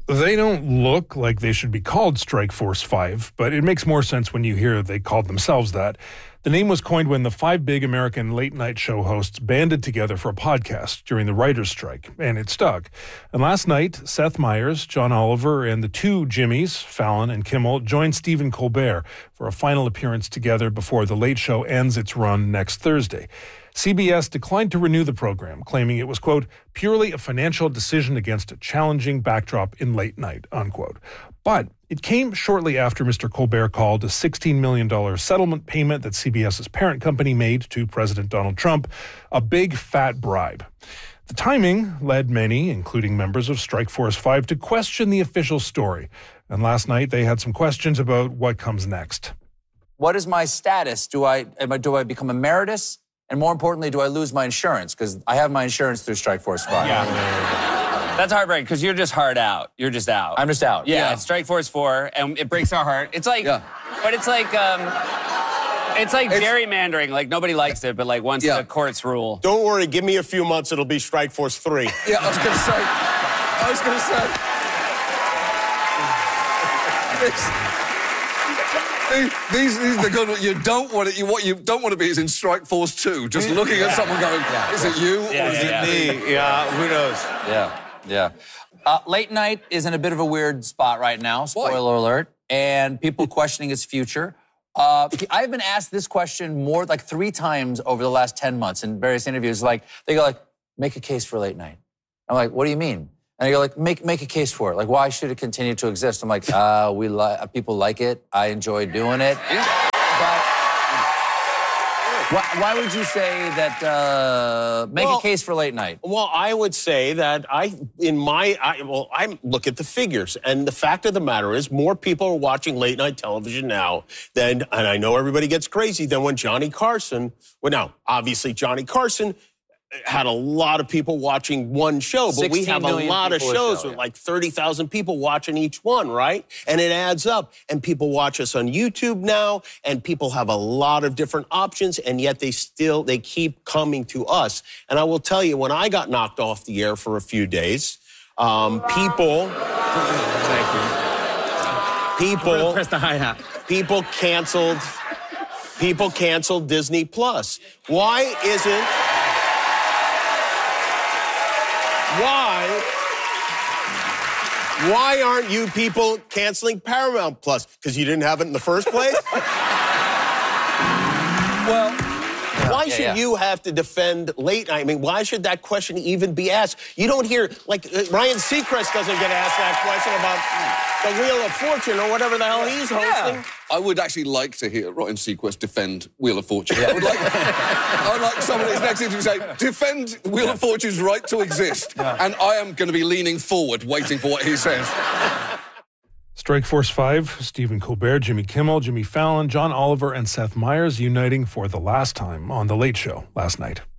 They don't look like they should be called Strike Force 5, but it makes more sense when you hear they called themselves that. The name was coined when the 5 big American late-night show hosts banded together for a podcast during the writer's strike, and it stuck. And last night, Seth Meyers, John Oliver, and the 2 Jimmys, Fallon and Kimmel, joined Stephen Colbert for a final appearance together before The Late Show ends its run next Thursday. CBS declined to renew the program, claiming it was, quote, purely a financial decision against a challenging backdrop in late night, unquote. But it came shortly after Mr. Colbert called a $16 million settlement payment that CBS's parent company made to President Donald Trump a big fat bribe. The timing led many, including members of Strike Force 5, to question the official story. And last night they had some questions about what comes next. What is my status? Do I become emeritus? And more importantly, do I lose my insurance? Because I have my insurance through Strike Force 5. Yeah. That's heartbreaking because you're just hard out. You're just out. I'm just out. Yeah, it's Strike Force 4, and it breaks our heart. It's like, but it's like gerrymandering. Like, nobody likes it, but like once the courts rule. Don't worry, give me a few months, it'll be Strike Force 3. Yeah, I was going to say. These are the good ones. You don't want it. What you don't want to be is in Strike Force 2, just looking at someone going, is it you or is it me? Yeah, who knows? Yeah. Late night is in a bit of a weird spot right now, spoiler alert, and people questioning its future. I've been asked this question more like 3 times over the last 10 months in various interviews. Like, they go like, make a case for late night. I'm like, what do you mean? And they go like, make a case for it. Like, why should it continue to exist? I'm like, people like it. I enjoy doing it. But why would you say that make a case for late night? Well, I would say that I look at the figures. And the fact of the matter is more people are watching late night television now and I know everybody gets crazy, than when Johnny Carson, obviously Johnny Carson had a lot of people watching one show, but we have a lot of shows with like 30,000 people watching each one, right? And it adds up. And people watch us on YouTube now, and people have a lot of different options, and yet they keep coming to us. And I will tell you, when I got knocked off the air for a few days, people press the hi-hat. People canceled Disney Plus. Why aren't you people canceling Paramount Plus? Because you didn't have it in the first place? Well, why should you have to defend late night? I mean, why should that question even be asked? You don't hear, Ryan Seacrest doesn't get asked that question about the Wheel of Fortune or whatever the hell he's hosting. Yeah. I would actually like to hear Ryan Seacrest defend Wheel of Fortune. I would like someone who's next to say, defend Wheel of Fortune's right to exist. And I am going to be leaning forward, waiting for what he says. Strike Force 5, Stephen Colbert, Jimmy Kimmel, Jimmy Fallon, John Oliver, and Seth Meyers uniting for the last time on The Late Show last night.